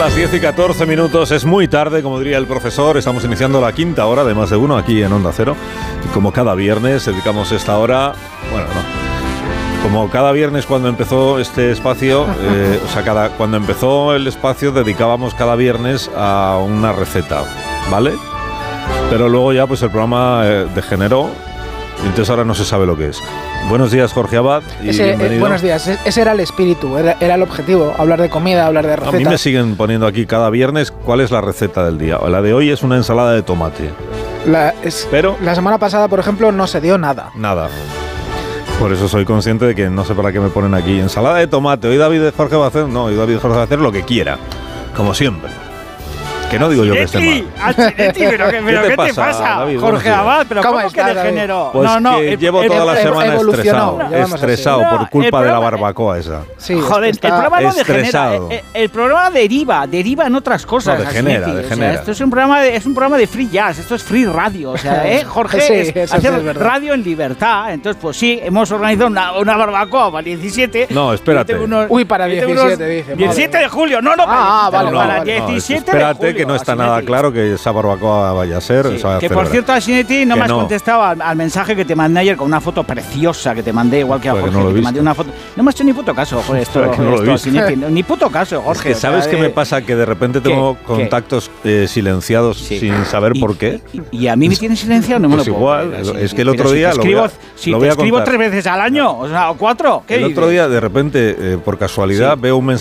las 10 y 14 minutos, es muy tarde, como diría el profesor. Estamos iniciando la quinta hora de Más de Uno aquí en Onda Cero. Y como cada viernes dedicamos esta hora, bueno, no, como cada viernes cuando empezó este espacio, cuando empezó el espacio dedicábamos cada viernes a una receta, ¿vale? Pero luego ya pues el programa degeneró y entonces ahora no se sabe lo que es. Buenos días, Jorge Abad, y bienvenido. Buenos días, ese era el espíritu, era el objetivo, hablar de comida, hablar de recetas. A mí me siguen poniendo aquí cada viernes cuál es la receta del día. La de hoy es una ensalada de tomate. Pero la semana pasada, por ejemplo, no se dio nada. Nada. Por eso soy consciente de que no sé para qué me ponen aquí ensalada de tomate. Hoy David Jorge va a hacer, no, hoy David Jorge va a hacer lo que quiera, como siempre. Que no digo yo que esté mal. Pero ¿qué te pasa, David? Jorge Abad? ¿Pero cómo que degeneró? Pues que llevo toda la semana estresado por culpa de la barbacoa esa. Sí, joder, el programa no degenera. El programa deriva en otras cosas. No, degenera. O sea, esto es un programa de free jazz, esto es free radio. O sea, Jorge, sí, hacer radio en libertad. Entonces, pues sí, hemos organizado una barbacoa para el 17. No, espérate. Para el 17, dice. 17 de julio, no, para el 17 de julio. Que no está nada claro que esa barbacoa vaya a ser. Sí, que por cierto, Asinetti, no me has contestado al mensaje que te mandé ayer con una foto preciosa que te mandé, igual que a Jorge, que te mandé una foto. No me has hecho ni puto caso, Jorge, Asinetti, ni puto caso, Jorge. Es que ¿sabes qué me pasa? Que de repente tengo contactos silenciados sin saber por qué. ¿Y a mí me tienen silenciado? No me lo puedo. Igual, es que el otro día te escribo 3 veces al año, o sea, o 4. El otro día, de repente, por casualidad, veo un mensaje